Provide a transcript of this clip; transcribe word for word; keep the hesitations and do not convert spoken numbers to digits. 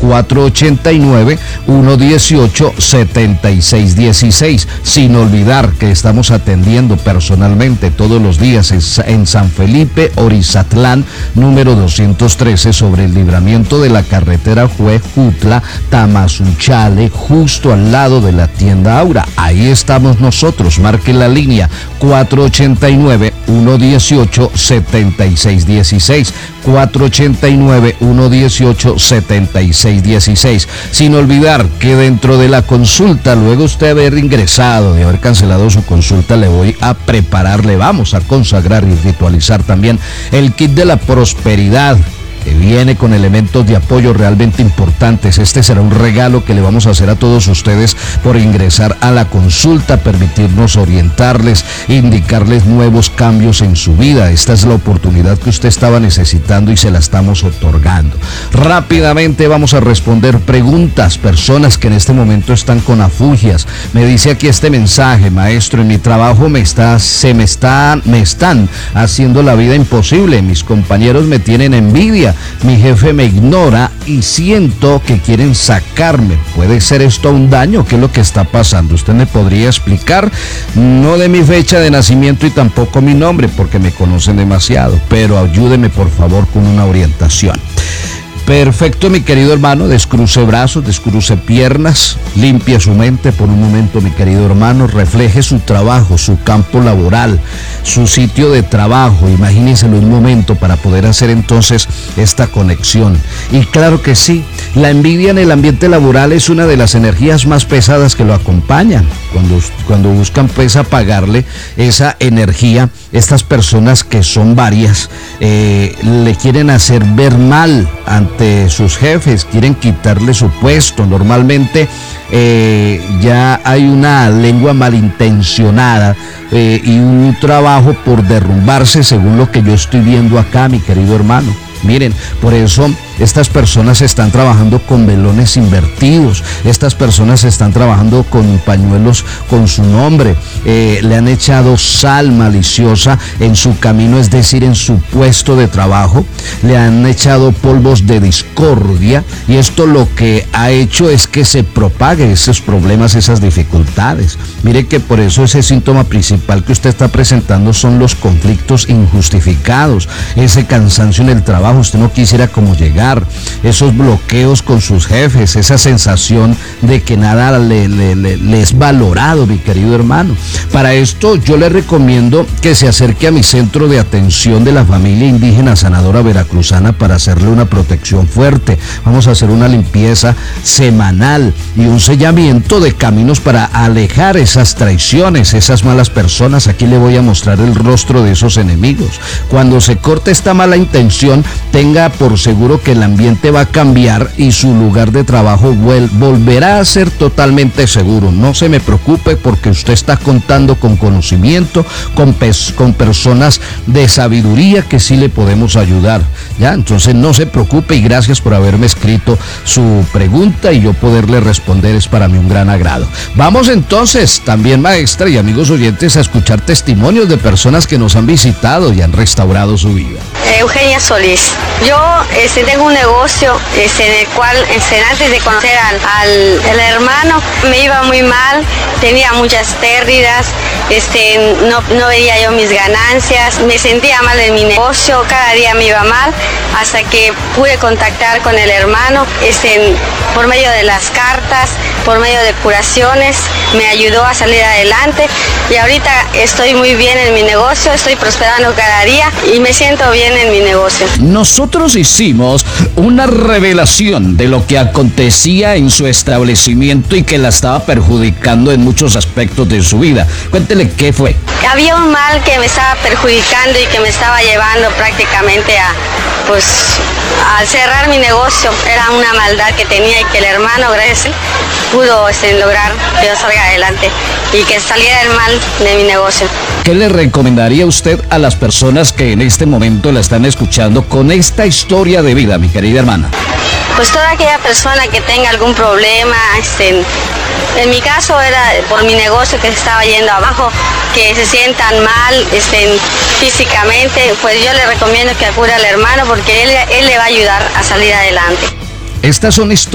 cuatro ocho nueve, uno uno ocho, siete seis uno seis. Sin olvidar que estamos atendiendo personalmente todos los días en San Felipe, Orizatlán, número doscientos trece, sobre el libramiento de la carretera Huejutla, Tamazunchale, justo al lado de la tienda Aura. Ahí estamos nosotros. Marque la línea cuatro ocho nueve, uno uno ocho, siete seis uno seis, cuatro ocho nueve, uno uno ocho, siete seis uno seis. Sin olvidar que dentro de la consulta, luego usted haber ingresado, de haber cancelado su consulta, le voy a preparar, le vamos a consagrar y ritualizar también el kit de la prosperidad, que viene con elementos de apoyo realmente importantes. Este será un regalo que le vamos a hacer a todos ustedes por ingresar a la consulta, permitirnos orientarles, indicarles nuevos cambios en su vida. Esta es la oportunidad que usted estaba necesitando y se la estamos otorgando. Rápidamente vamos a responder preguntas. Personas que en este momento están con afugias. Me dice aquí este mensaje: maestro, en mi trabajo me está, se me están, me están haciendo la vida imposible. Mis compañeros me tienen envidia. Mi jefe me ignora y siento que quieren sacarme. ¿Puede ser esto un daño? ¿Qué es lo que está pasando? ¿Usted me podría explicar? No de mi fecha de nacimiento y tampoco mi nombre, porque me conocen demasiado, pero ayúdeme por favor con una orientación. Perfecto, mi querido hermano. Descruce brazos, descruce piernas, limpie su mente por un momento, mi querido hermano. Refleje su trabajo, su campo laboral, su sitio de trabajo. Imagínenselo un momento para poder hacer entonces esta conexión. Y claro que sí, la envidia en el ambiente laboral es una de las energías más pesadas que lo acompañan. Cuando, cuando buscan pues apagarle esa energía, estas personas, que son varias, eh, le quieren hacer ver mal ante sus jefes, quieren quitarle su puesto. Normalmente eh, ya hay una lengua malintencionada eh, y un trabajo por derrumbarse, según lo que yo estoy viendo acá, mi querido hermano. Miren, por eso estas personas están trabajando con velones invertidos, estas personas están trabajando con pañuelos con su nombre, eh, le han echado sal maliciosa en su camino, es decir, en su puesto de trabajo, le han echado polvos de discordia, y esto lo que ha hecho es que se propague esos problemas, esas dificultades. Mire que por eso ese síntoma principal que usted está presentando son los conflictos injustificados, ese cansancio en el trabajo, usted no quisiera como llegar, esos bloqueos con sus jefes, esa sensación de que nada le, le, le, le es valorado, mi querido hermano. Para esto yo le recomiendo que se acerque a mi centro de atención de la familia indígena sanadora veracruzana para hacerle una protección fuerte. Vamos a hacer una limpieza semanal y un sellamiento de caminos para alejar esas traiciones, esas malas personas. Aquí le voy a mostrar el rostro de esos enemigos. Cuando se corte esta mala intención, tenga por seguro que el ambiente va a cambiar y su lugar de trabajo vol- volverá a ser totalmente seguro. No se me preocupe, porque usted está contando con conocimiento, con, pes- con personas de sabiduría que sí le podemos ayudar. Ya, entonces no se preocupe, y gracias por haberme escrito su pregunta y yo poderle responder es para mí un gran agrado. Vamos entonces también, maestra y amigos oyentes, a escuchar testimonios de personas que nos han visitado y han restaurado su vida. Eugenia Solís. Yo este, tengo un negocio este, en el cual este, antes de conocer al, al el hermano me iba muy mal, tenía muchas pérdidas, este, no, no veía yo mis ganancias, me sentía mal en mi negocio, cada día me iba mal, hasta que pude contactar con el hermano este, por medio de las cartas, por medio de curaciones, me ayudó a salir adelante y ahorita estoy muy bien en mi negocio, estoy prosperando cada día y me siento bien en mi negocio. Nosotros hicimos una revelación de lo que acontecía en su establecimiento y que la estaba perjudicando en muchos aspectos de su vida. Cuéntele qué fue. Había un mal que me estaba perjudicando y que me estaba llevando prácticamente a, pues, a cerrar mi negocio. Era una maldad que tenía y que el hermano, gracias, pudo este, lograr que yo salga adelante y que saliera el mal de mi negocio. ¿Qué le recomendaría usted a las personas que en este momento la están escuchando con esta historia de vida, mi querida hermana? Pues toda aquella persona que tenga algún problema, este, en mi caso era por mi negocio que se estaba yendo abajo, que se sientan mal este, físicamente, pues yo le recomiendo que acuda al hermano porque él, él le va a ayudar a salir adelante. Estas son historias